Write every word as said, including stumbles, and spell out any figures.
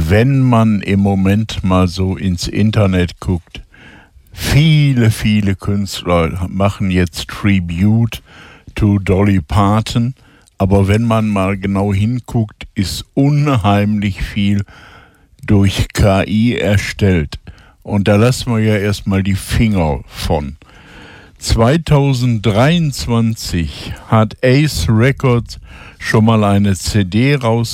wenn man im Moment mal so ins Internet guckt, viele, viele Künstler machen jetzt Tribute to Dolly Parton, aber wenn man mal genau hinguckt, ist unheimlich viel durch K I erstellt. Und da lassen wir ja erstmal die Finger von. zweitausenddreiundzwanzig hat Ace Records schon mal eine C D raus